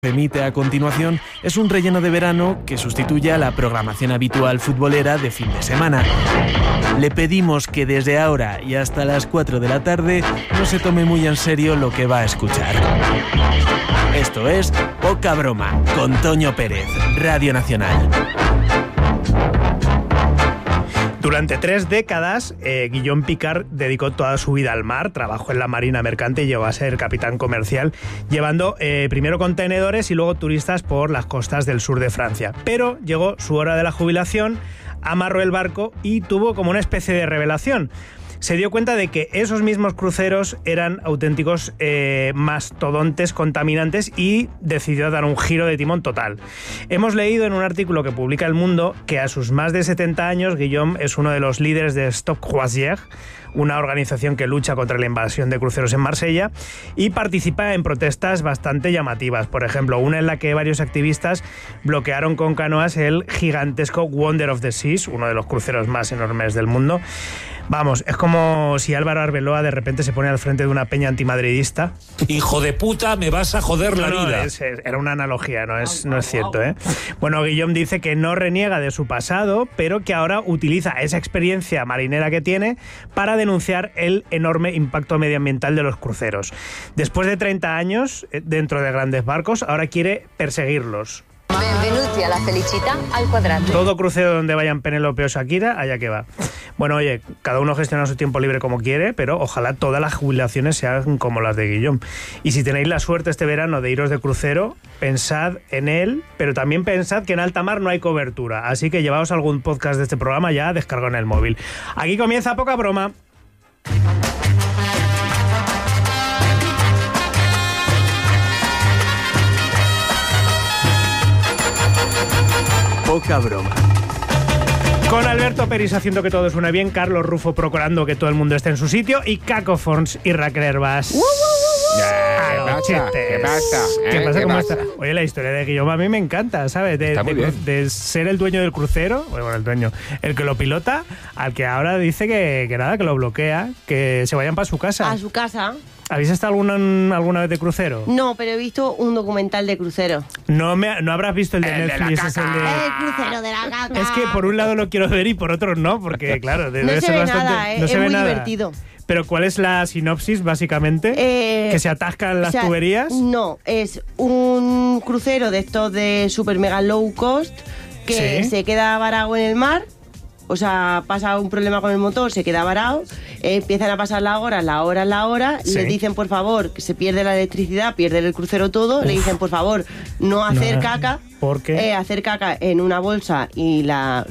Emite a continuación es un relleno de verano que sustituye a la programación habitual futbolera de fin de semana. Le pedimos que desde ahora y hasta las 4 de la tarde no se tome muy en serio lo que va a escuchar. Esto es Poca Broma, con Toño Pérez, Radio Nacional. Durante 3 décadas, Guillaume Picard dedicó toda su vida al mar, trabajó en la marina mercante y llegó a ser capitán comercial, llevando primero contenedores y luego turistas por las costas del sur de Francia. Pero llegó su hora de la jubilación, amarró el barco y tuvo como una especie de revelación. Se dio cuenta de que esos mismos cruceros eran auténticos mastodontes contaminantes y decidió dar un giro de timón total. Hemos leído en un artículo que publica El Mundo que a sus más de 70 años Guillaume es uno de los líderes de Stop Croisières, una organización que lucha contra la invasión de cruceros en Marsella, y participa en protestas bastante llamativas. Por ejemplo, una en la que varios activistas bloquearon con canoas el gigantesco Wonder of the Seas, uno de los cruceros más enormes del mundo. Vamos, es como si Álvaro Arbeloa de repente se pone al frente de una peña antimadridista. Hijo de puta, me vas a joder la vida. Era una analogía, no es cierto, ¿eh? Bueno, Guillaume dice que no reniega de su pasado, pero que ahora utiliza esa experiencia marinera que tiene para denunciar el enorme impacto medioambiental de los cruceros. Después de 30 años dentro de grandes barcos, ahora quiere perseguirlos. Benvenuti a la felicità al cuadrato. Todo crucero donde vayan Penélope o Shakira, allá que va. Bueno, oye, cada uno gestiona su tiempo libre como quiere, pero ojalá todas las jubilaciones sean como las de Guillaume. Y si tenéis la suerte este verano de iros de crucero, pensad en él, pero también pensad que en alta mar no hay cobertura. Así que llevaos algún podcast de este programa ya descargado en el móvil. Aquí comienza Poca Broma. Poca Broma. Con Alberto Peris haciendo que todo suene bien, Carlos Rufo procurando que todo el mundo esté en su sitio y Caco Forns y Raquel Herbas. ¿Qué pasa? ¿Cómo está? Oye, la historia de Guillaume a mí me encanta, ¿sabes? De ser el dueño del crucero, bueno, el que lo pilota, al que ahora dice que nada, que lo bloquea, que se vayan para su casa. A su casa. ¿Habéis estado alguna vez de crucero? No, pero he visto un documental de crucero. No habrás visto el de Netflix. El crucero de la caca. Es que por un lado lo quiero ver y por otro no, porque claro, debe ser bastante... Nada, no es se ve muy nada. divertido. ¿Pero cuál es la sinopsis, básicamente? ¿Que se atascan las tuberías? No, es un crucero de estos de super mega low cost que se queda varado en el mar. O sea, pasa un problema con el motor, se queda varado, empiezan a pasar las horas, le dicen, por favor, que se pierde la electricidad, pierde el crucero todo, le dicen, por favor, no hacer caca. ¿Por qué? Hacer caca en una bolsa y la...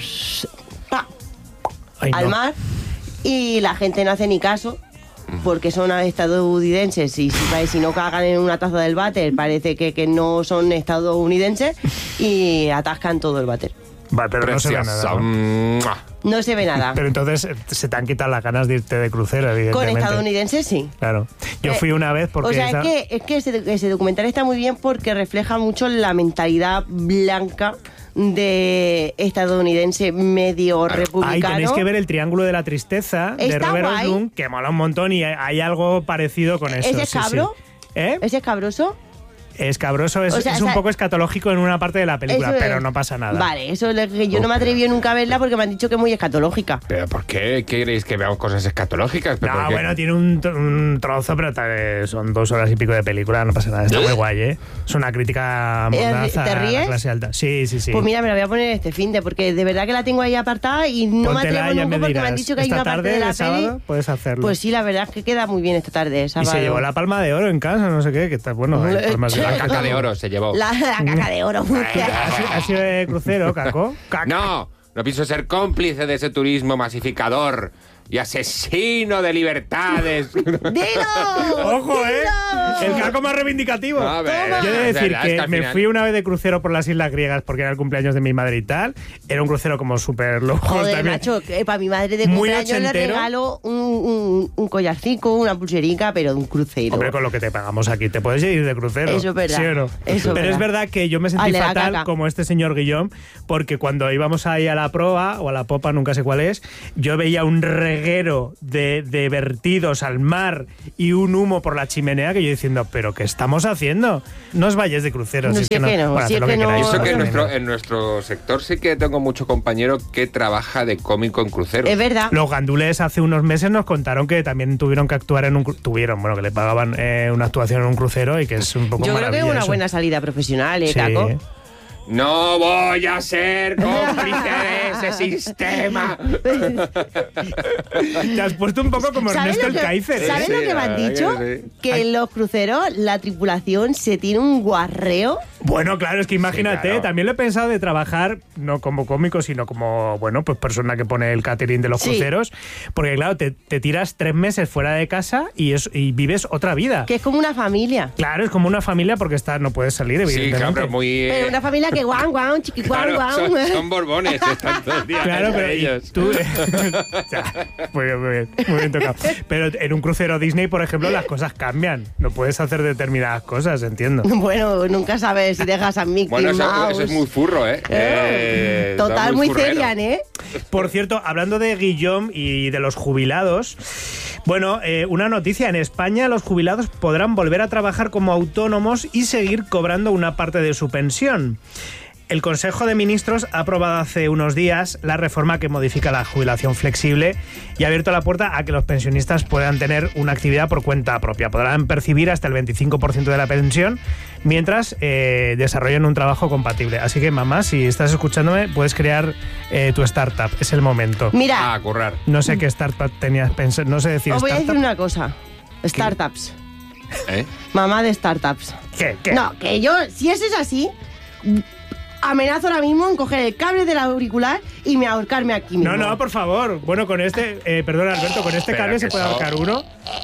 al mar, y la gente no hace ni caso, porque son estadounidenses, y si no cagan en una taza del váter, parece que no son estadounidenses, y atascan todo el váter. Vale, pero Preciosa. no se ve nada, ¿no? No se ve nada. Pero entonces se te han quitado las ganas de irte de crucero, evidentemente. Con estadounidenses, sí. Claro. Yo fui una vez porque... O sea, es que ese documental está muy bien porque refleja mucho la mentalidad blanca de estadounidense medio republicano. Tenéis que ver El Triángulo de la Tristeza de Robert Oslund, que mola un montón y hay algo parecido con eso. ¿Ese es cabro? Sí. ¿Ese es cabroso? Escabroso, es un poco escatológico en una parte de la película, pero no pasa nada. Vale, eso es que yo no me atreví nunca a verla porque me han dicho que es muy escatológica. ¿Pero por qué queréis que veamos cosas escatológicas? No, bueno, tiene un trozo, pero son 2 horas y pico de película, no pasa nada. Está muy guay, ¿eh? Es una crítica mordaza ¿Te ríes? a la clase alta. Sí. Pues mira, me la voy a poner este finde, porque de verdad que la tengo ahí apartada y no Póntela, me atrevo nunca porque dirás, me han dicho que hay una parte de la sábado, peli. puedes hacerlo. Pues sí, la verdad es que queda muy bien esta tarde, sábado. Y se llevó la palma de oro en casa, no sé qué, que está bueno. La caca de oro se llevó. La caca de oro. ¿Ha sido de crucero, Caco? No pienso ser cómplice de ese turismo masificador y asesino de libertades. ¡Dilo! ¡Ojo, El Caco más reivindicativo. A ver, yo he de decir que al me final... fui una vez de crucero por las Islas Griegas porque era el cumpleaños de mi madre y tal. Era un crucero como súper loco. Joder, también. macho, para mi madre de Muy cumpleaños le ochentero. regalo un collarcico, una pulserica, pero de un crucero. Hombre, con lo que te pagamos aquí, te puedes ir de crucero. Eso es verdad. ¿Sí o no? Eso Pero es verdad que yo me sentí Al de la fatal caca. como este señor Guillaume, porque cuando íbamos ahí a la proa o a la popa, nunca sé cuál es, yo veía un regalo reguero de vertidos al mar y un humo por la chimenea que yo diciendo, ¿pero qué estamos haciendo? No os vayáis de cruceros. No, si es que no. Bueno, haced lo que queráis. Eso que en nuestro sector sí que tengo mucho compañero que trabaja de cómico en cruceros. Es verdad. Los gandules hace unos meses nos contaron que también tuvieron que actuar en un... Bueno, que le pagaban una actuación en un crucero y que es un poco Yo creo que es una maravilloso. buena salida profesional, Sí. Caco. No voy a ser cómplice de ese sistema. Te has puesto un poco como Ernesto el Kaiser. ¿Sabes Sí, lo que me la han verdad dicho? que sí. Que en los cruceros la tripulación se tiene un guarreo. Bueno, claro, es que imagínate, Sí, claro. también lo he pensado de trabajar no como cómico, sino como, bueno, pues persona que pone el catering de los Sí. cruceros, porque claro, te tiras 3 meses fuera de casa y vives otra vida. Que es como una familia. Claro, es como una familia porque no puedes salir, Sí, evidentemente. claro, pero muy... Pero una familia que guau, guau, chiqui, guau, claro, guau. son borbones, están todo el día Claro, entre pero ellos. tú... Ya, muy bien tocado. Pero en un crucero Disney, por ejemplo, las cosas cambian. No puedes hacer determinadas cosas, entiendo. Bueno, nunca sabes si dejas a Mickey Bueno, Mouse. eso es muy furro, ¿eh? Total, está muy furrero. serian, ¿eh? Por cierto, hablando de Guillaume y de los jubilados, bueno, una noticia. En España los jubilados podrán volver a trabajar como autónomos y seguir cobrando una parte de su pensión. El Consejo de Ministros ha aprobado hace unos días la reforma que modifica la jubilación flexible y ha abierto la puerta a que los pensionistas puedan tener una actividad por cuenta propia. Podrán percibir hasta el 25% de la pensión mientras desarrollen un trabajo compatible. Así que, mamá, si estás escuchándome, puedes crear tu startup. Es el momento. Mira, A currar. No sé qué startup tenías pensado. No sé decir os voy a startup. decir una cosa. Startups. ¿Eh? Mamá de startups. ¿Qué? No, que yo, si eso es así, amenazo ahora mismo en coger el cable del auricular y me ahorcarme aquí mismo. No, por favor. Bueno, con este... perdón, Alberto, con este Pero cable que se puede eso- ahorcar uno.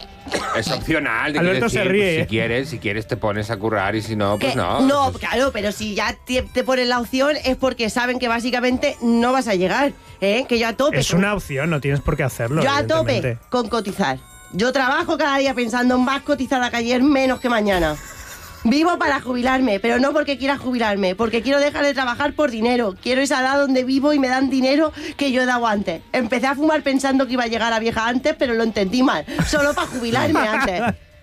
Es opcional. te Alberto quiero se decir, ríe, pues, si quieres te pones a currar y si no, pues Que- no. No, Pues- claro, pero si ya te ponen la opción es porque saben que básicamente no vas a llegar, ¿eh? Que yo a tope. Es una opción, no tienes por qué hacerlo. Yo a evidentemente. tope con cotizar. Yo trabajo cada día pensando en más cotizada que ayer, menos que mañana. Vivo para jubilarme, pero no porque quiera jubilarme, porque quiero dejar de trabajar por dinero. Quiero esa edad donde vivo y me dan dinero que yo he dado antes. Empecé a fumar pensando que iba a llegar a vieja antes, pero lo entendí mal. Solo para jubilarme antes.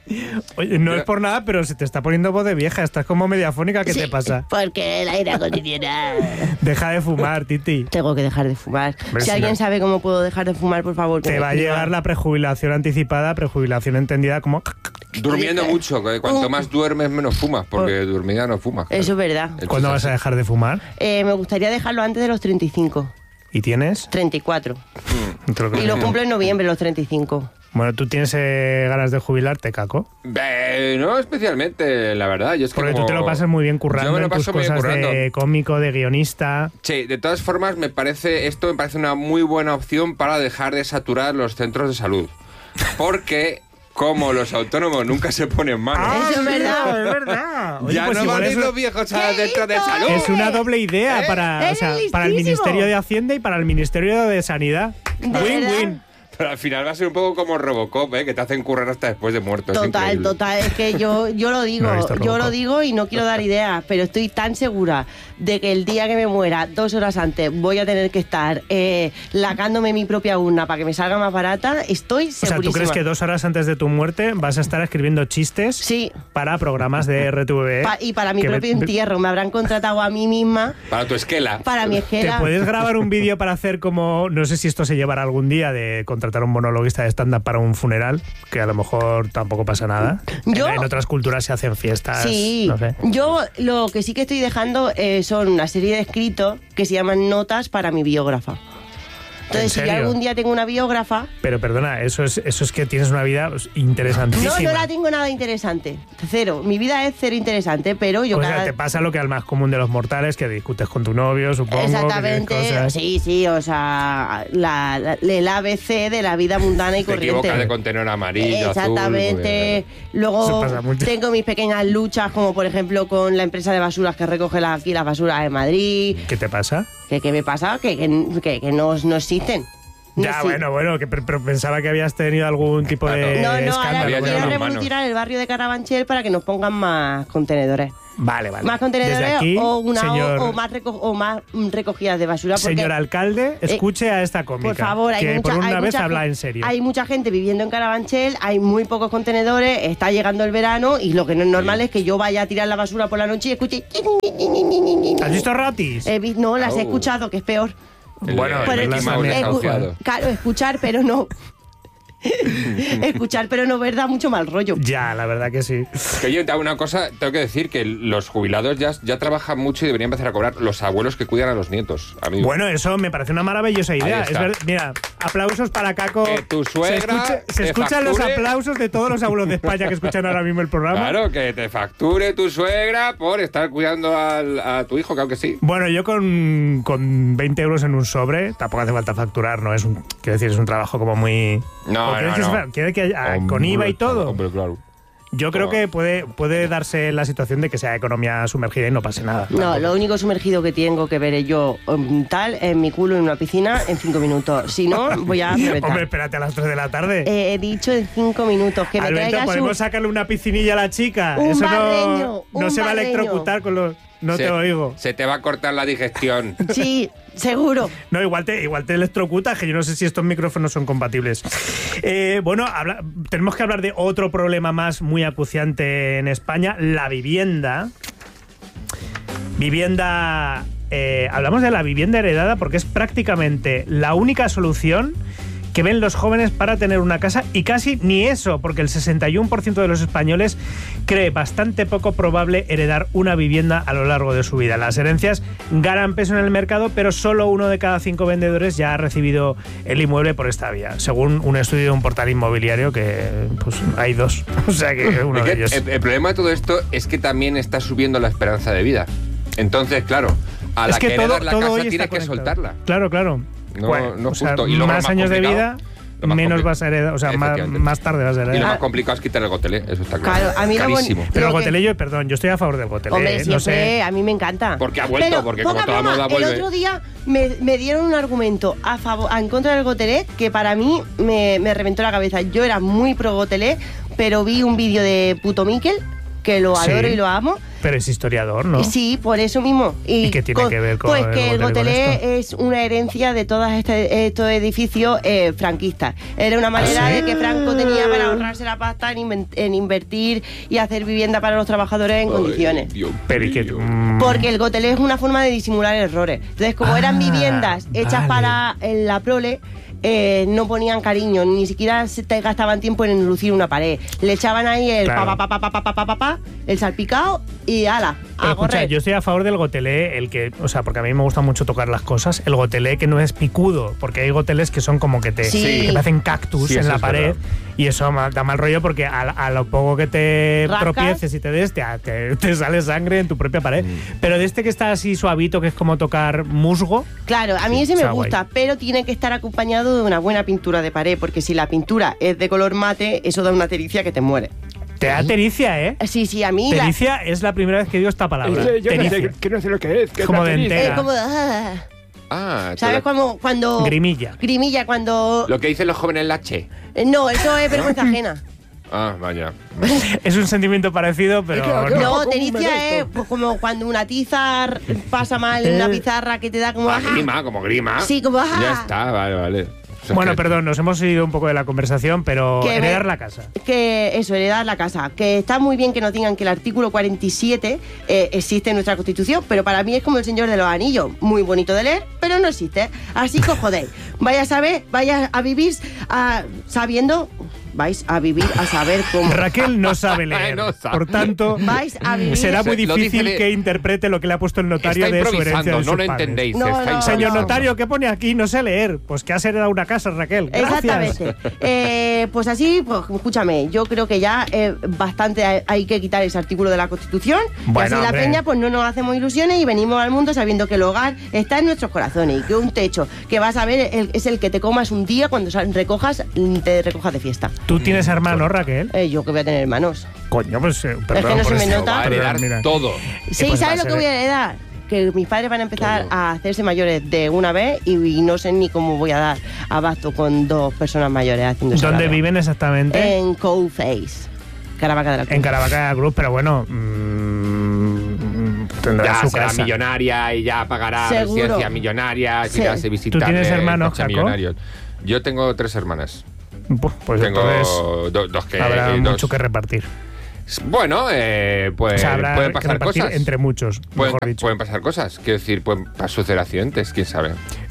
Oye, no es por nada, pero se te está poniendo voz de vieja. Estás como mediafónica. ¿Qué Sí, te pasa? Porque el aire acondicionado. Deja de fumar, Titi. Tengo que dejar de fumar. Hombre, Si si alguien no- sabe cómo puedo dejar de fumar, por favor. que Te me va a escriba. llegar la prejubilación anticipada, prejubilación entendida como... Durmiendo mucho, que cuanto más duermes, menos fumas, porque dormida no fumas. claro. Eso es verdad. Entonces, ¿Cuándo vas a dejar de fumar? Me gustaría dejarlo antes de los 35. ¿Y tienes? 34. No te lo creo. Y lo cumplo en noviembre, los 35. Bueno, ¿tú tienes ganas de jubilarte, Caco? No especialmente, la verdad. Yo es que Porque tú como- te lo pasas muy bien currando Yo me lo en tus paso muy bien cosas currando. de cómico, de guionista. Sí, de todas formas, me parece una muy buena opción para dejar de saturar los centros de salud. Porque, como los autónomos nunca se ponen malos, Eso es verdad. Es verdad. Oye, ya pues no igual van a es ir los viejos a ¡Qué centros de listo salud. Es una doble idea para, Eres para el listísimo. Ministerio de Hacienda y para el Ministerio de Sanidad. verdad? Win-win. Pero al final va a ser un poco como Robocop, que te hacen currar hasta después de muerto. Es Total, increíble. total. Es que yo lo digo, No he visto yo Robocop. lo digo y no quiero dar ideas, pero estoy tan segura de que el día que me muera, 2 horas antes, voy a tener que estar lacándome mi propia urna para que me salga más barata. Estoy O sea, segurísima. ¿tú crees que 2 horas antes de tu muerte vas a estar escribiendo chistes Sí. para programas de RTV? Y para mi Que propio entierro. Me habrán contratado a mí misma Para tu esquela. para mi ¿Te esquela. puedes grabar un vídeo para hacer como, no sé si esto se llevará algún día, de contratar a un monologuista de stand-up para un funeral, que a lo mejor tampoco pasa nada? Yo- En otras culturas se hacen fiestas, Sí, no sé. yo lo que sí que estoy dejando son una serie de escritos que se llaman notas para mi biógrafa. Entonces, si yo serio? algún día tengo una biógrafa, Pero perdona, eso es que tienes una vida interesantísima. no la tengo nada interesante. Cero. Mi vida es cero interesante, pero yo O cada... sea, te pasa lo que al más común de los mortales, que discutes con tu novio, supongo. Exactamente, que tienes cosas. sí, o sea, el ABC de la vida mundana y Te corriente. equivocas de contenedor amarillo, Exactamente. Eso Luego pasa mucho. tengo mis pequeñas luchas, como por ejemplo con la empresa de basuras que recoge aquí las basuras de Madrid. ¿Qué te pasa? ¿Qué me pasa? Que no existen. Ya, Sí. bueno, pero pensaba que habías tenido algún tipo de No, escándalo. ahora Había quiero llegado revolucionar el barrio de Carabanchel para que nos pongan más contenedores. Vale. Más Desde contenedores aquí, o más recogidas de basura. Porque, señor alcalde, escuche a esta cómica. por favor, que por una vez habla gente, en serio. Hay mucha gente viviendo en Carabanchel, hay muy pocos contenedores, está llegando el verano y lo que no es normal es que yo vaya a tirar la basura por la noche y escuche... ¿Has visto ratis? No, las he Au. escuchado, que es peor. Bueno, el el Mickey Mouse escu- desahuciado. Claro, escuchar, pero no... escuchar, pero no ver, da mucho mal rollo. Ya, la verdad que sí. Que yo, una cosa, tengo que decir que los jubilados ya trabajan mucho y deberían empezar a cobrar los abuelos que cuidan a los nietos, amigo. Bueno, eso me parece una maravillosa idea. Ahí está. Mira, aplausos para Caco. Que tu suegra Se te escuchan los facture. aplausos de todos los abuelos de España que escuchan ahora mismo el programa. Claro, que te facture tu suegra por estar cuidando a tu hijo, claro que sí. Bueno, yo con 20 euros en un sobre, tampoco hace falta facturar, ¿no? Quiero decir, es un trabajo como muy... No, ¿O crees no, que no. quiere que con IVA y todo? Hombre, claro. Yo creo No. que puede darse la situación de que sea economía sumergida y no pase nada. No, lo único sumergido que tengo que ver es yo en mi culo en una piscina en 5 minutos. Si no, voy a reventar. Hombre, espérate a las 3 de la tarde. He dicho en 5 minutos que me Alberto, traigas ¿podemos sacarle una piscinilla a la chica? un Eso barreño, no un se va a barreño. electrocutar con los... No te oigo. Se te va a cortar la digestión. Sí, seguro. No, igual te electrocutas, que yo no sé si estos micrófonos son compatibles. Bueno, tenemos que hablar de otro problema más muy acuciante en España, la vivienda. Hablamos de la vivienda heredada porque es prácticamente la única solución que ven los jóvenes para tener una casa, y casi ni eso, porque el 61% de los españoles cree bastante poco probable heredar una vivienda a lo largo de su vida. Las herencias ganan peso en el mercado, pero solo 1 de cada 5 vendedores ya ha recibido el inmueble por esta vía, según un estudio de un portal inmobiliario que pues hay 2. O sea que uno Es de que ellos. el problema de todo esto es que también está subiendo la esperanza de vida. Entonces, claro, a la que heredas la hoy casa está tienes que conectado. soltarla. Claro. No, Bueno, no o sea, justo. Y luego más lo años de complicado, vida, lo más menos compli- vas a heredar, o sea, Efectivamente. más tarde vas a Y lo heredar. más complicado es quitar el gotelé, eso está claro. Claro, a mí lo Carísimo. Pero el lo que- gotelé, perdón, yo estoy a favor del gotelé. Hombre, no siempre, sé. a mí me encanta. Porque ha vuelto, Pero, porque como poca toda broma, moda vuelve. El otro día me dieron un argumento en contra del gotelé que para mí me reventó la cabeza. Yo era muy pro gotelé, pero vi un vídeo de Puto Miquel, que lo Sí. adoro y lo amo. Pero es historiador, ¿no? Y sí, por eso mismo. ¿Y qué tiene que ver con Pues el que el gotelé con gotelé es una herencia de todos estos edificios franquistas. Era una manera sí? de que Franco tenía para ahorrarse la pasta en invertir y hacer vivienda para los trabajadores en condiciones. Dios Pero ¿y qué? mío. Porque el gotelé es una forma de disimular errores. Entonces, como eran viviendas hechas vale. para la prole, no ponían cariño, ni siquiera se te gastaban tiempo en enlucir una pared. Le echaban ahí el Claro. el salpicado y ala, Pero a escucha, correr. yo estoy a favor del gotelé, o sea, porque a mí me gusta mucho tocar las cosas, el gotelé que no es picudo, porque hay goteles que son como que te Sí. hacen cactus Sí, en eso la es pared, verdad. y eso da mal rollo porque a lo poco que te Rascas. tropieces y te des, te sale sangre en tu propia pared. Pero de este que está así suavito, que es como tocar musgo, Claro, a mí ese me está gusta, pero tiene que estar acompañado de una buena pintura de pared, porque si la pintura es de color mate, eso da una tericia que te muere. te da tericia, ¿eh? Sí, a mí la- Tericia es la primera vez que digo esta palabra. Tericia. que no sé lo que es. Que Como es la de tericia. entera. como Ah, ¿sabes cuando Grimilla. Grimilla cuando lo que dicen los jóvenes la che. no, eso es vergüenza ajena. Ah, vaya. Es un sentimiento parecido, pero claro, no. claro. No, como tericia un es meresto. pues, como cuando una tiza pasa mal en una pizarra que te da como Grima, como grima. Sí, como ajá. Ya está, vale. O sea, Bueno, que- perdón, nos hemos ido un poco de la conversación, pero Que heredar me- la casa. Que eso, heredar la casa. Que está muy bien que nos digan que el artículo 47 existe en nuestra Constitución, pero para mí es como el Señor de los Anillos. Muy bonito de leer, pero no existe. Así que jodéis. Vais a vivir sabiendo... Vais a vivir a saber cómo. Raquel no sabe leer, No sabe. por tanto, Vais a vivir... será muy Lo dice difícil de- que interprete lo que le ha puesto el notario está de su herencia improvisando, de no sus lo padres. entendéis. No, está no, improvisando. Señor notario, ¿qué pone aquí? No sé leer. Pues que has heredado una casa, Raquel. Gracias. Exactamente. Pues así, pues escúchame, yo creo que ya bastante hay que quitar ese artículo de la Constitución. Bueno, y así la hombre. peña pues no nos hacemos ilusiones y venimos al mundo sabiendo que el hogar está en nuestros corazones y que un techo que vas a ver es el que te comas un día cuando te recojas de fiesta. ¿Tú tienes hermanos, Raquel? Yo que voy a tener hermanos. Coño, pues perdón. que no por se me esto. nota. Va a heredar Mira. todo. Sí, pues va ¿sabes a lo que ser- voy a heredar? que mis padres van a empezar a hacerse mayores de una vez y no sé ni cómo voy a dar abasto con 2 personas mayores haciendo eso. ¿Dónde viven exactamente? En Coalface, Caravaca de la Cruz. En Caravaca de la Cruz, pero bueno, tendrá Ya su será casa. millonaria y ya pagará Seguro. residencias millonarias, Sí. irás a visitar. ¿Tú tienes hermanos, Jaco? millonarios. Yo tengo 3 hermanas. Pues Tengo entonces dos que... habrá dos- mucho que repartir. Bueno, pues O sea, habrá pueden que pasar repartir cosas. entre muchos, Pueden, mejor dicho. pueden pasar cosas. Quiero decir, pueden suceder accidentes, quién sabe.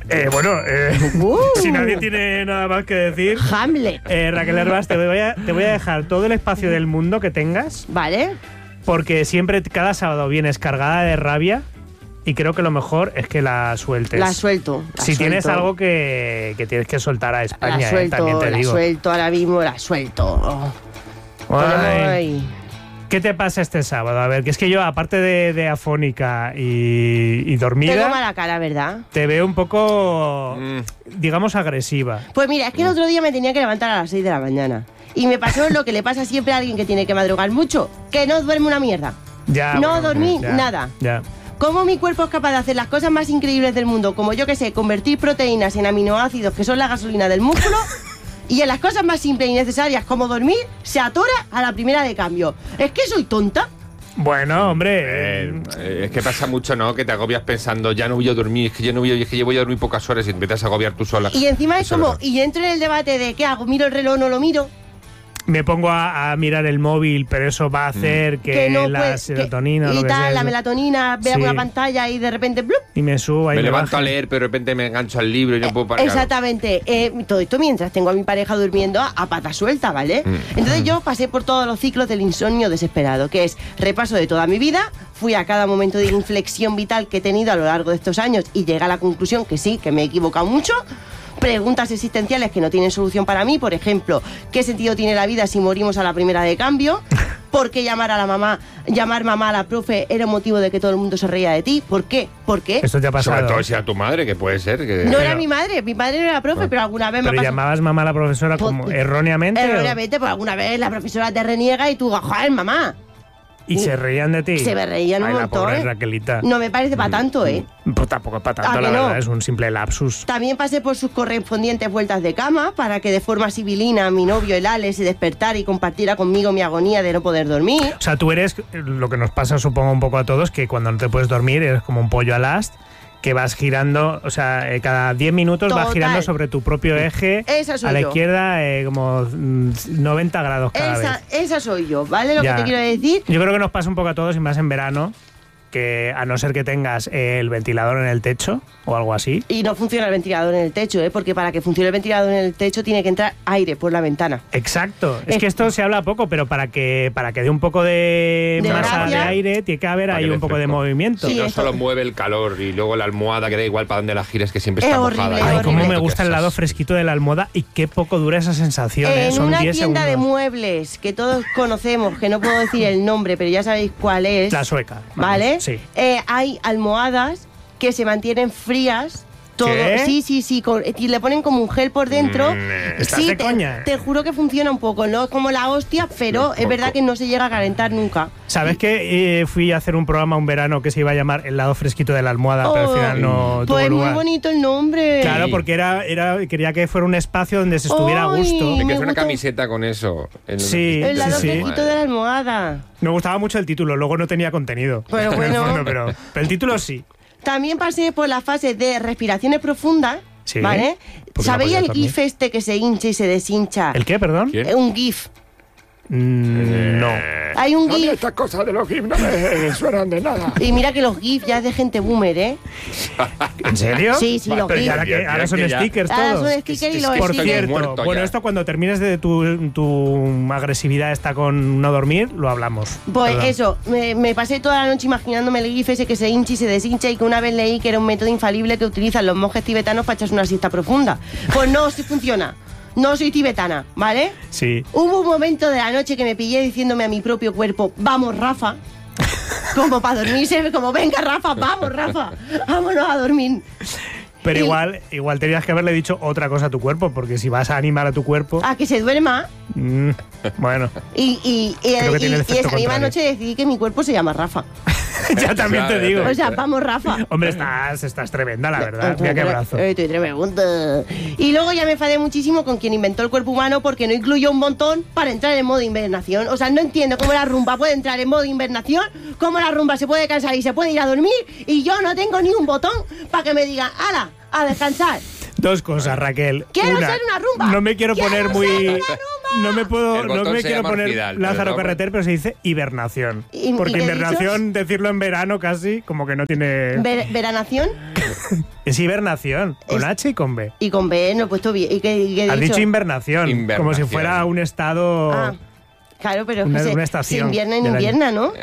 Si nadie tiene nada más que decir, Hamlet. Raquel Herbás, te voy a dejar todo el espacio del mundo que tengas, ¿Vale? porque siempre, cada sábado vienes cargada de rabia y creo que lo mejor es que la sueltes. La suelto. la Si tienes suelto. algo que tienes que soltar a España, La suelto, también te digo. ahora mismo, la suelto. Ponemos Ay. ahí. ¿Qué te pasa este sábado? A ver, que es que yo, aparte de afónica y dormida, Tengo mala cara, ¿verdad? te veo un poco, digamos, agresiva. Pues mira, es que el otro día me tenía que levantar a las 6 de la mañana. Y me pasó lo que le pasa siempre a alguien que tiene que madrugar mucho, que no duerme una mierda. Ya, No bueno, dormí ya, nada. Ya. ¿Cómo mi cuerpo es capaz de hacer las cosas más increíbles del mundo? Como yo que sé, convertir proteínas en aminoácidos, que son la gasolina del músculo, y en las cosas más simples y necesarias como dormir, se atora a la primera de cambio. ¿Es que soy tonta? Bueno, hombre. Es que pasa mucho, ¿no? Que te agobias pensando, ya no voy a dormir, es que ya no voy a, es que yo voy a dormir pocas horas y te empiezas a agobiar tú sola. Y encima es Eso como, verdad. y entro en el debate de ¿qué hago? ¿Miro el reloj o no lo miro? Me pongo a mirar el móvil, pero eso va a hacer que, no la puede- serotonina o y lo que tal, sea, la eso, melatonina, veo Sí. una pantalla y de repente ¡blup! y me suba y Me levanto baja. a leer, pero de repente me engancho al libro y no puedo parar. Exactamente. Todo esto mientras tengo a mi pareja durmiendo a pata suelta, ¿vale? Entonces yo pasé por todos los ciclos del insomnio desesperado, que es repaso de toda mi vida, fui a cada momento de inflexión vital que he tenido a lo largo de estos años y llegué a la conclusión que sí, que me he equivocado mucho. Preguntas existenciales que no tienen solución para mí, por ejemplo, ¿qué sentido tiene la vida si morimos a la primera de cambio? ¿Por qué llamar mamá a la profe era motivo de que todo el mundo se reía de ti? ¿Por qué? ¿Por qué? Esto te ha Sobre pasado. todo si a tu madre, que puede ser. Que... No era mi madre no era profe, pero alguna vez me Pero pasó. llamabas mamá a la profesora como Pues, erróneamente. Erróneamente, pues alguna vez la profesora te reniega y tú, joder, mamá. Y se reían de ti. Se me reían un Ay, la montón, pobre ¿eh? Raquelita. No me parece para tanto, ¿eh? Pues tampoco es para tanto, ¿A la que no? verdad, es un simple lapsus. También pasé por sus correspondientes vueltas de cama para que de forma sibilina mi novio, el Ale, se despertara y compartiera conmigo mi agonía de no poder dormir. O sea, tú eres, lo que nos pasa supongo un poco a todos, que cuando no te puedes dormir eres como un pollo al ast, que vas girando, o sea, cada 10 minutos vas Total. girando sobre tu propio eje Esa soy a la yo. izquierda como 90 grados cada vez. Esa soy yo, ¿vale? Lo Ya. que te quiero decir. Yo creo que nos pasa un poco a todos y más en verano, que a no ser que tengas el ventilador en el techo o algo así. Y no funciona el ventilador en el techo, ¿eh? Porque para que funcione el ventilador en el techo tiene que entrar aire por la ventana. Exacto. Es que esto se habla poco, pero para que dé un poco de masa gracia. de aire, tiene que haber Para ahí que un dé poco de fresco. movimiento. Y Sí, no esto- solo mueve el calor y luego la almohada, que da igual para donde la gires, que siempre Es está horrible, mojada. es Ay, horrible. cómo me Qué gusta el lado asco. fresquito de la almohada y qué poco dura esa sensación. En Son una 10 tienda de segundos. muebles que todos conocemos, que no puedo decir el nombre, pero ya sabéis cuál es. La sueca. vamos, ¿Vale? Sí. Hay almohadas que se mantienen frías. Todo. ¿Qué? Sí, y le ponen como un gel por dentro. ¿estás Sí, de coña? te juro que funciona un poco, no es como la hostia, pero es verdad que no se llega a calentar nunca. ¿Sabes que fui a hacer un programa un verano que se iba a llamar El lado fresquito de la almohada, pero al final no tuvo Pues muy lugar? bonito el nombre. Claro, porque quería que fuera un espacio donde se estuviera a Ay. gusto. Te me quieres una gusta- camiseta con eso. Sí, El lado sí. fresquito de la almohada. Me gustaba mucho el título, luego no tenía contenido. Pero en el bueno. fondo, pero el título sí. También pasé por la fase de respiraciones profundas, Sí. ¿vale? Porque no ¿Sabéis podías el dormir. GIF este que se hincha y se deshincha? ¿El qué, perdón? ¿Quién? Un GIF. No. Hay un GIF. Estas cosas de los GIF no me suenan de nada. Y mira que los GIF ya es de gente boomer, ¿eh? ¿En serio? Sí, sí, los Pero GIF. ahora, ahora son Que ya- stickers Ahora todos. son stickers y los Por stickers. cierto, muerto bueno, ya. esto cuando termines de tu agresividad esta con no dormir, lo hablamos. Pues Perdón. eso, me pasé toda la noche imaginándome el GIF ese que se hincha y se deshincha y que una vez leí que era un método infalible que utilizan los monjes tibetanos para echarse una siesta profunda. Pues no, sí funciona. No soy tibetana, ¿vale? Sí. Hubo un momento de la noche que me pillé diciéndome a mi propio cuerpo, vamos, Rafa. Como para dormirse, como venga, Rafa, vamos, Rafa. Vámonos a dormir. Pero Y- igual tenías que haberle dicho otra cosa a tu cuerpo, porque si vas a animar a tu cuerpo, A que se duerma. bueno. Y Creo que tiene el efecto esa misma contrario. noche decidí que mi cuerpo se llama Rafa. Ya también te digo. O sea, vamos, Rafa. Hombre, estás tremenda, la verdad. Mira qué brazo. Estoy tremenda. Y luego ya me enfadé muchísimo con quien inventó el cuerpo humano porque no incluyó un botón para entrar en modo invernación. O sea, no entiendo cómo la rumba puede entrar en modo invernación, cómo la rumba se puede cansar y se puede ir a dormir, y yo no tengo ni un botón para que me digan, ¡hala, a descansar! Dos cosas, Raquel. Quiero ser una rumba. No me quiero poner muy... ser una rumba. No me se quiero llama poner orfidal, Lázaro pero Carreter, pero se dice hibernación. ¿Y Porque qué he hibernación, decirlo en verano casi, como que no tiene... ¿Veranación? Es hibernación, con H y con B. Y con B no he puesto bien. ¿Y qué he Has dicho? dicho invernación, como si fuera un estado... Ah, claro, pero Una si estación invierna en del año. invierna, ¿no?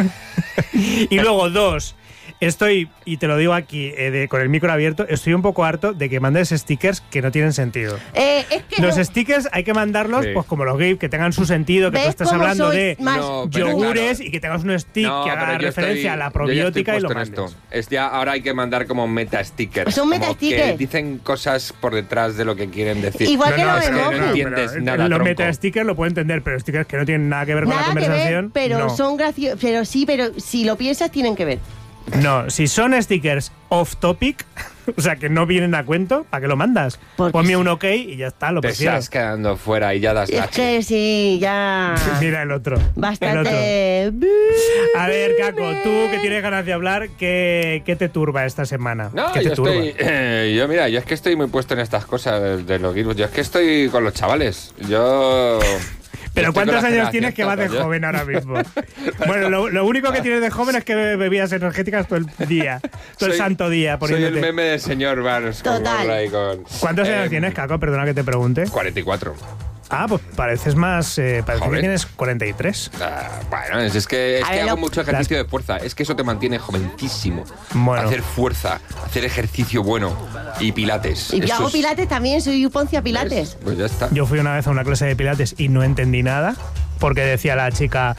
Y luego, dos, estoy, y te lo digo aquí, con el micro abierto, estoy un poco harto de que mandes stickers que no tienen sentido. Es que Los no. stickers hay que mandarlos, Sí. pues como los GIF, que tengan su sentido, que tú ¿Ves estés cómo hablando sois de más- No, pero yogures claro. y que tengas un stick No, que pero haga yo referencia a la yo ya estoy probiótica y lo puesto en mandes. esto. Ahora hay que mandar como meta stickers. Son como meta stickers. que dicen cosas por detrás de lo que quieren decir. Igual que los es que no emojis. entiendes pero nada, los tronco. meta stickers lo puedo entender, pero stickers que no tienen nada que ver con la Nada que conversación. ver, pero no. son graciosos. Pero sí, pero si lo piensas, tienen que ver. No, si son stickers off topic, o sea que no vienen a cuento, ¿para qué lo mandas? Porque Ponme un ok y ya está, lo Te prefiero. estás quedando fuera y ya das Es gache. que sí, ya. Mira el otro. El otro. Bastante. A ver, Caco, tú que tienes ganas de hablar, ¿qué te turba esta semana? No, ¿Qué te yo turba? estoy. Yo es que estoy muy puesto en estas cosas de los virus. Yo es que estoy con los chavales. Yo. Pero estoy con ¿cuántos la años generación tienes que vas de Z, yo. joven ahora mismo? Bueno, lo único que tienes de joven es que bebías energéticas todo el día, todo el Soy- santo día. Soy Poniéndote. el meme del señor Barnes. Total. ¿Cuántos años Em, tienes, Caco? Perdona que te pregunte. 44. Ah, pues pareces más... parece que Joven. tienes 43. Bueno, es que A ver, hago lo- mucho ejercicio de fuerza. Es que eso te mantiene jovencísimo. Bueno. Hacer fuerza, hacer ejercicio bueno y pilates. Y yo Eso hago es- pilates también, soy Poncia Pilates. ¿Ves? Pues ya está. Yo fui una vez a una clase de pilates y no entendí nada, porque decía la chica,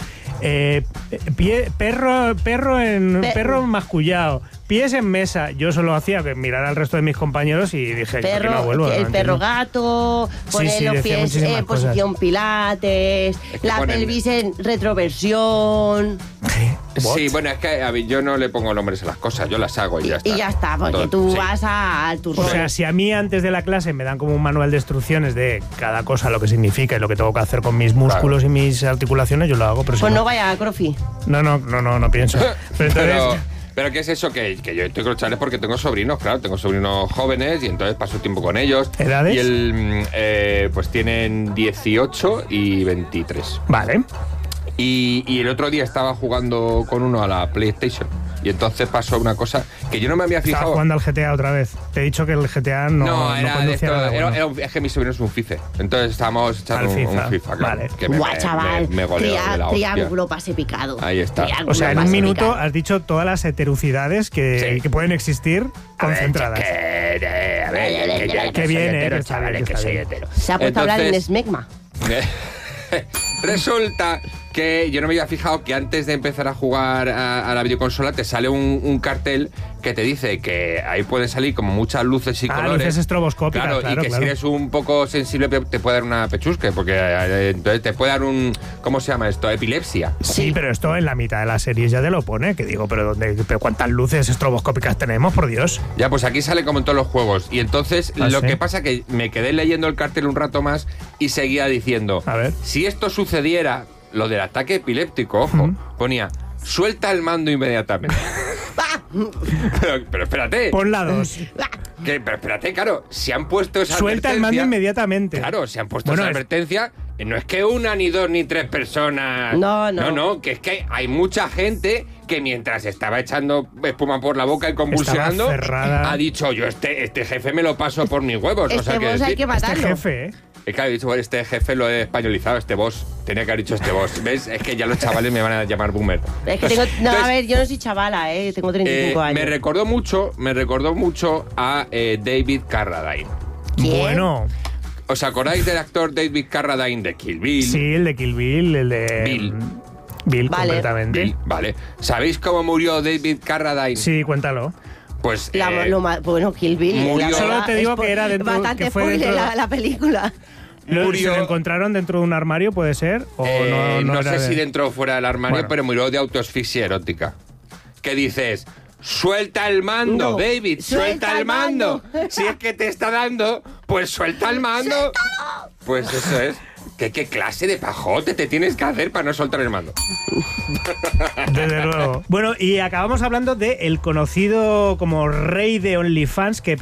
perro mascullado, pies en mesa. Yo solo hacía que mirar al resto de mis compañeros y dije, yo aquí no vuelvo. El no perro entiendo. gato, poner sí, los decía pies muchísimas en posición cosas. pilates, que la ponen- pelvis en retroversión. Sí, bueno, es que a ver, yo no le pongo nombres a las cosas, yo las hago y ya está. Y ya está, porque Todo, tú sí. vas al O turno. sea, si a mí antes de la clase me dan como un manual de instrucciones de cada cosa, lo que significa y lo que tengo que hacer con mis músculos y mis articulaciones, yo lo hago. Pero si Pues no vaya a Crofi. no pienso. Pero entonces, Pero ¿qué es eso? Que yo estoy con los chavales porque tengo sobrinos, claro, tengo sobrinos jóvenes y entonces paso tiempo con ellos. ¿Edades? Y pues tienen 18 y 23. vale. Y el otro día estaba jugando con uno a la PlayStation. Y entonces pasó una cosa que yo no me había Estaba fijado. jugando al GTA otra vez. Te he dicho que el GTA no era de conducía esto, nada bueno. es que mi sobrino es un FIFA. Entonces estábamos echando Al FIFA, un FIFA, claro. vale. Que Guau, chaval. me goleó de la hostia. Triángulo pase picado. Ahí está. Triángulo O sea, en un pase minuto picado. has dicho todas las heterocidades que pueden existir concentradas. Qué bien, que está bien, que está bien. Se ha puesto a hablar en Entonces- smegma. Resulta que yo no me había fijado que antes de empezar a jugar a la videoconsola te sale un cartel que te dice que ahí pueden salir como muchas luces y colores. Luces estroboscópicas, Claro, claro, y que claro. si eres un poco sensible te puede dar una pechusque, porque entonces te puede dar un... ¿Cómo se llama esto? Epilepsia. Sí, pero esto en la mitad de la serie ya te lo pone, que digo, pero ¿cuántas luces estroboscópicas tenemos, por Dios? Ya, pues aquí sale como en todos los juegos. Y entonces ¿Ah, lo sí? que pasa que me quedé leyendo el cartel un rato más y seguía diciendo, A ver. si esto sucediera, lo del ataque epiléptico, ojo, ponía, suelta el mando inmediatamente. pero espérate. Pon la 2. Pero espérate, claro, si han puesto esa Suelta el mando advertencia- inmediatamente. Claro, si han puesto Bueno, esa es- advertencia, no es que una, ni dos, ni tres personas. No. No, que es que hay mucha gente que mientras estaba echando espuma por la boca y convulsionando, Estaba cerrada. ha dicho, yo este jefe me lo paso por mis huevos. Este o sea, boss hay que Este matarlo. jefe, ¿eh? Es que ha dicho, este jefe lo he españolizado, este boss. Tenía que haber dicho este boss. ¿Ves? Es que ya los chavales me van a llamar boomer. Es que tengo, no, Entonces, a ver, yo no soy chavala, tengo 35 años. me recordó mucho a David Carradine. ¿Quién? Bueno, ¿Os acordáis del actor David Carradine de Kill Bill? sí, el de Kill Bill, el de... Bill. Bill, Vale. completamente. Bill, vale. ¿Sabéis cómo murió David Carradine? Sí, cuéntalo. Pues Bueno, Kill Bill. murió- la Solo verdad, te digo es que era dentro- bastante que fue spoiler dentro- la película. murió- ¿Se lo encontraron dentro de un armario, puede ser? ¿O no era sé de- si dentro o fuera del armario, Bueno. pero murió de autoasfixia erótica. que dices... Suelta el mando, No. David, suelta el mando. Si es que te está dando, pues suelta el mando. ¡Suéltalo! Pues eso es. ¿Qué clase de pajote te tienes que hacer para no soltar el mando? Desde luego. Bueno, y acabamos hablando del conocido como rey de OnlyFans que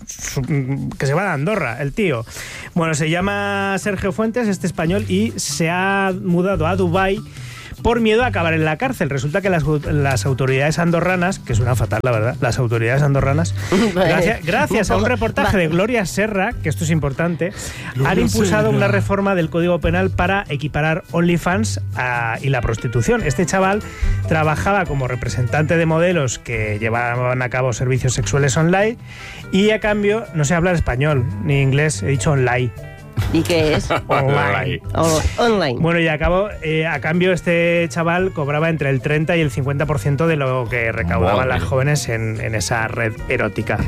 se va de Andorra, el tío. Bueno, se llama Sergio Fuentes, este español, y se ha mudado a Dubái por miedo a acabar en la cárcel. Resulta que las autoridades andorranas, que suena fatal la verdad, las autoridades andorranas, gracias a un reportaje de Gloria Serra, que esto es importante, han impulsado una reforma del Código Penal para equiparar OnlyFans y la prostitución. Este chaval trabajaba como representante de modelos que llevaban a cabo servicios sexuales online y a cambio no sé hablar español ni inglés, he dicho online. ¿Y qué es? Online. Online. Bueno, y a cambio este chaval cobraba entre el 30 y el 50% de lo que recaudaban las jóvenes en esa red erótica.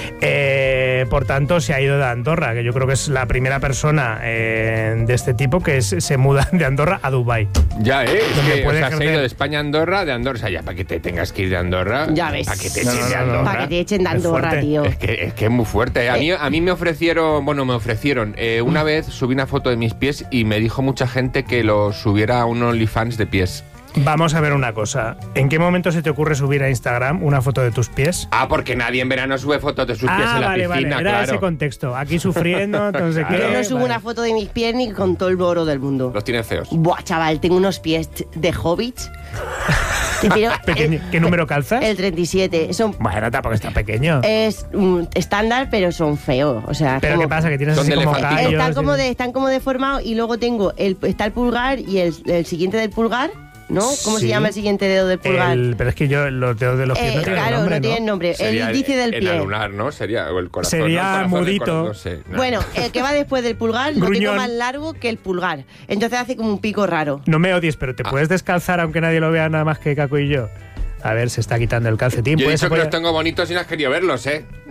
Por tanto, se ha ido de Andorra, que yo creo que es la primera persona de este tipo que se muda de Andorra a Dubái. Ya, es que se ha ido de España a Andorra, o sea, ya para que te tengas que ir de Andorra. Ya ves. Para que te echen de Andorra. Para que te echen de Andorra, tío. Es que es muy fuerte. A mí me ofrecieron, una vez subí una foto de mis pies y me dijo mucha gente que lo subiera a un OnlyFans de pies. Vamos a ver una cosa. ¿En qué momento se te ocurre subir a Instagram una foto de tus pies? Porque nadie en verano sube fotos de sus pies en la piscina, vale. Era claro. ese contexto. Aquí sufriendo, entonces... Yo no subo una foto de mis pies ni con todo el oro del mundo. Los tienen feos. Buah, chaval, tengo unos pies de hobbit. Pero, ¿Qué número calzas? El 37. Bueno, tampoco está pequeño. Es estándar, pero son feos. O sea, ¿Pero qué pasa? Que tienes así como gallos. Están como deformados y luego tengo está el pulgar y el siguiente del pulgar, ¿no? ¿Cómo se llama el siguiente dedo del pulgar? Pero es que los dedos de los pies no tienen claro, nombre, no tienen nombre. El índice del pie. El anular, ¿no? Sería o el corazón. Sería ¿no? mudito. No sé, no. Bueno, el que va después del pulgar lo tengo más largo que el pulgar. Entonces hace como un pico raro. No me odies, pero te puedes descalzar aunque nadie lo vea nada más que Caco y yo. A ver, se está quitando el calcetín. Yo he dicho que los tengo bonitos y no has querido verlos,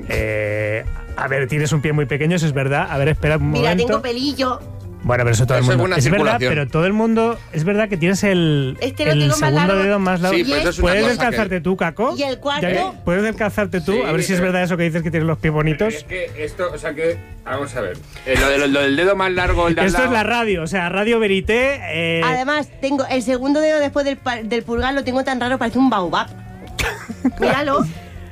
A ver, tienes un pie muy pequeño, eso es verdad. A ver, espera un momento. Mira, tengo pelillo. Bueno, pero eso todo el mundo. Es verdad, pero todo el mundo. Es verdad que tienes el segundo dedo más largo. Sí, pero eso es ¿Puedes una cosa descalzarte tú, Caco? Y el cuarto. ¿Puedes descalzarte tú? Sí, a ver si es verdad eso que dices que tienes los pies bonitos. Es que esto, o sea que. Vamos a ver. Lo del dedo más largo, el de al Esto lado. es la radio, o sea, Radio Verité. Además, tengo el segundo dedo después del pulgar, lo tengo tan raro, parece un baobab. Míralo.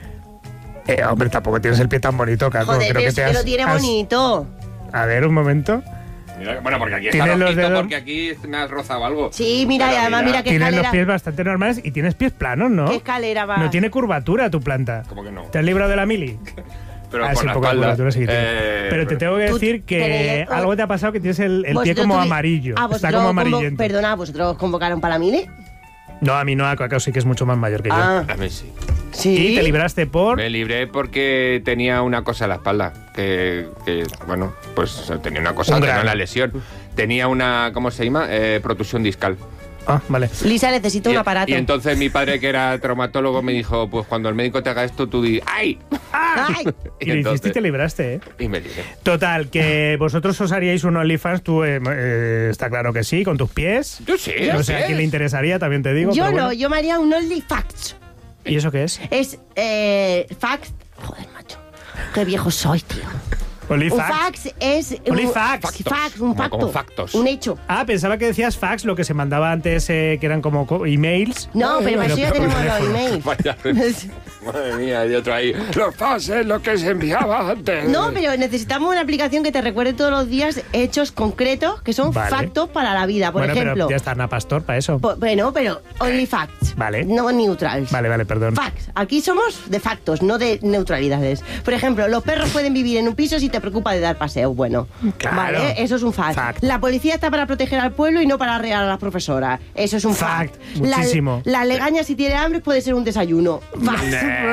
Hombre, tampoco tienes el pie tan bonito, Caco. Joder, Creo pero que lo tiene bonito. A ver, un momento. Mira, bueno, porque aquí está rojito, porque aquí me has rozado algo. Sí, mira, y además mira qué tienes escalera. Los pies bastante normales y tienes pies planos, ¿no? ¿Qué escalera va? No tiene curvatura tu planta. ¿Cómo que no? ¿Te has librado de la mili? Pero sí, con la poca espalda. curvatura sí que tiene. Pero te tengo que decir que algo te ha pasado, que tienes el pie como amarillo. Está como amarillento. Perdona, ¿vosotros convocaron para la mili? No, a mí no, a Cacao sí que es mucho más mayor que yo. A mí sí. Sí. ¿Y te libraste por...? Me libré porque tenía una cosa en la espalda. Que bueno, pues tenía una cosa, tenía una lesión. Tenía una, ¿cómo se llama? Protusión discal. Ah, vale. Lisa, necesito un aparato. Y entonces mi padre, que era traumatólogo, me dijo, pues cuando el médico te haga esto, tú di ¡ay! ¡Ay! Y lo hiciste y te libraste, ¿eh? Y me libré. Total, que vosotros os haríais un OnlyFans, tú está claro que sí, con tus pies. Yo sí. No sé a quién le interesaría, también te digo. Yo pero no, bueno. yo me haría un OnlyFacts. ¿Y eso qué es? Es facts. Joder, macho. Qué viejo soy, tío. Un fax es OnlyFacts. un facto, Como factos. un hecho. Ah, pensaba que decías fax, lo que se mandaba antes, que eran como emails. No, pero para eso ya tenemos los emails. Vaya, madre mía, hay otro ahí. Los faxes, lo que se enviaba antes. No, pero necesitamos una aplicación que te recuerde todos los días hechos concretos que son Vale. factos para la vida. Por bueno, ejemplo. pero ya está Ana Pastor para eso. Bueno, pero only facts. Vale. No neutrals. Vale, perdón. Facts. Aquí somos de factos, no de neutralidades. Por ejemplo, los perros pueden vivir en un piso si te preocupa de dar paseo. Bueno, Claro. vale, eso es un fact. La policía está para proteger al pueblo y no para arrear a las profesoras. Eso es un fact. Muchísimo. La legaña, si tiene hambre, puede ser un desayuno. Fact.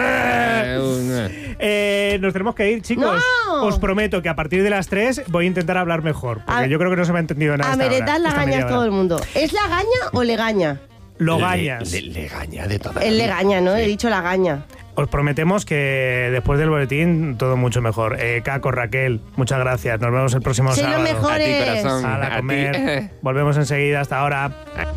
Nos tenemos que ir, chicos. ¡No! Os prometo que a partir de las 3 voy a intentar hablar mejor, porque yo creo que no se me ha entendido nada. A meretar lagañas todo el mundo. ¿Es lagaña o legaña? Logañas. Legaña de toda Es legaña, ¿no? Sí. He dicho lagaña. Os prometemos que después del boletín todo mucho mejor. Caco, Raquel, muchas gracias. Nos vemos el próximo Sois sábado. los mejores. A ti, corazón. A A ti. comer. Volvemos enseguida. Hasta ahora.